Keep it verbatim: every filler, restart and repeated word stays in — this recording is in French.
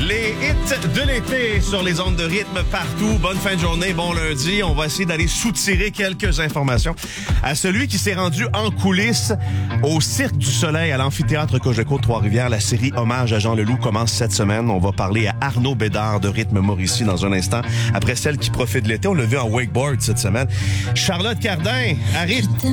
Les hits de l'été sur les ondes de rythme partout. Bonne fin de journée, bon lundi. On va essayer d'aller soutirer quelques informations à celui qui s'est rendu en coulisses au Cirque du Soleil à l'amphithéâtre Cogeco de Trois-Rivières. La série Hommage à Jean Leloup commence cette semaine. On va parler à Arnaud Bédard de Rythme Mauricie dans un instant. Après celle qui profite de l'été, on l'a vu en wakeboard cette semaine. Charlotte Cardin arrive.